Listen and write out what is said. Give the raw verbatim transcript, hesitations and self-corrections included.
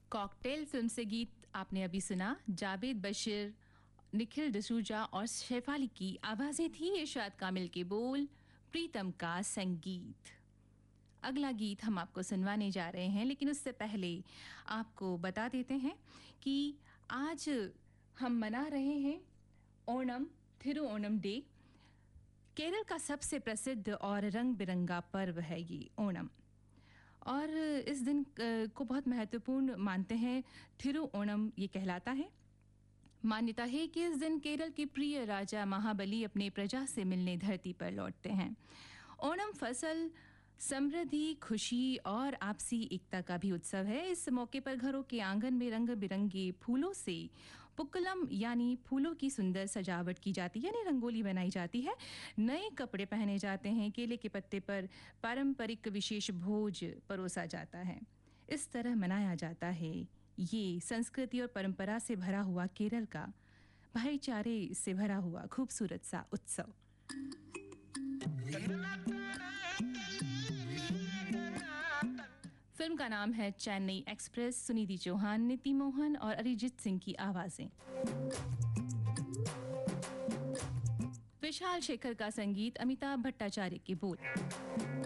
Cocktail film से गीत आपने अभी सुना। जावेद बशीर, निखिल डसूजा और शेफाली की आवाजें थी। इरशाद कामिल के बोल, प्रीतम का संगीत। अगला गीत हम आपको सुनवाने जा रहे हैं, लेकिन उससे पहले आपको बता देते हैं कि आज हम मना रहे हैं ओणम, थिरु ओणम डे। केरल का सबसे प्रसिद्ध और रंग बिरंगा पर्व है ये ओणम, और इस दिन को बहुत महत्वपूर्ण मानते हैं। थिरु ओणम ये कहलाता है। मान्यता है कि इस दिन केरल के प्रिय राजा महाबली अपने प्रजा से मिलने धरती पर लौटते हैं। ओणम फसल, समृद्धि, खुशी और आपसी एकता का भी उत्सव है। इस मौके पर घरों के आंगन में रंग बिरंगे फूलों से पुक्कलम यानी फूलों की सुंदर सजावट की जाती है, यानी रंगोली बनाई जाती है। नए कपड़े पहने जाते हैं। केले के पत्ते पर पारंपरिक विशेष भोज परोसा जाता है। इस तरह मनाया जाता है ये संस्कृति और परंपरा से भरा हुआ केरल का भाईचारे से भरा हुआ खूबसूरत सा उत्सव। फिल्म का नाम है चेन्नई एक्सप्रेस। सुनिधि चौहान, नीति मोहन और अरिजीत सिंह की आवाजें। विशाल शेखर का संगीत, अमिताभ भट्टाचार्य के बोल।